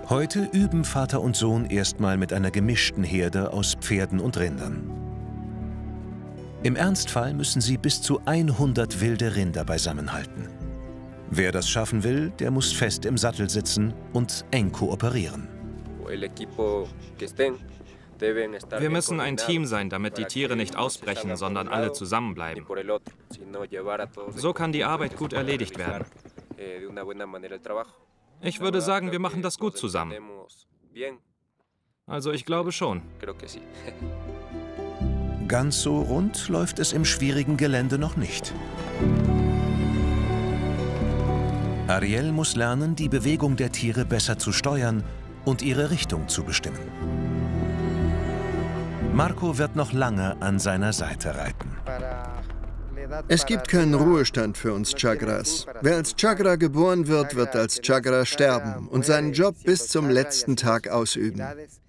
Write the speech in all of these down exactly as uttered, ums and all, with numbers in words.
Heute üben Vater und Sohn erstmal mit einer gemischten Herde aus Pferden und Rindern. Im Ernstfall müssen sie bis zu hundert wilde Rinder beisammenhalten. Wer das schaffen will, der muss fest im Sattel sitzen und eng kooperieren. Wir müssen ein Team sein, damit die Tiere nicht ausbrechen, sondern alle zusammenbleiben. So kann die Arbeit gut erledigt werden. Ich würde sagen, wir machen das gut zusammen. Also ich glaube schon. Ganz so rund läuft es im schwierigen Gelände noch nicht. Ariel muss lernen, die Bewegung der Tiere besser zu steuern und ihre Richtung zu bestimmen. Marco wird noch lange an seiner Seite reiten. Es gibt keinen Ruhestand für uns Chagras. Wer als Chagra geboren wird, wird als Chagra sterben und seinen Job bis zum letzten Tag ausüben.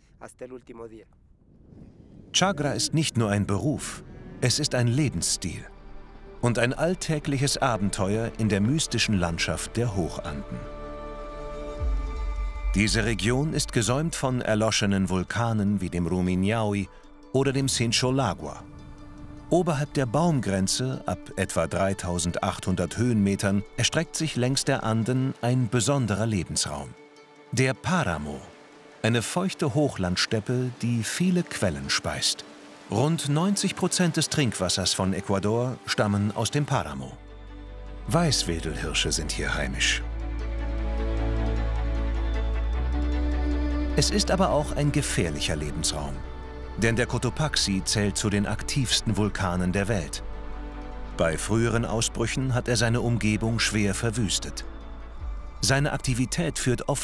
Chagra ist nicht nur ein Beruf, es ist ein Lebensstil und ein alltägliches Abenteuer in der mystischen Landschaft der Hochanden. Diese Region ist gesäumt von erloschenen Vulkanen wie dem Rumiñaui oder dem Sincholagua. Oberhalb der Baumgrenze, ab etwa dreitausendachthundert Höhenmetern, erstreckt sich längs der Anden ein besonderer Lebensraum. Der Páramo, eine feuchte Hochlandsteppe, die viele Quellen speist. Rund neunzig Prozent des Trinkwassers von Ecuador stammen aus dem Páramo. Weißwedelhirsche sind hier heimisch. Es ist aber auch ein gefährlicher Lebensraum. Denn der Cotopaxi zählt zu den aktivsten Vulkanen der Welt. Bei früheren Ausbrüchen hat er seine Umgebung schwer verwüstet. Seine Aktivität führt oft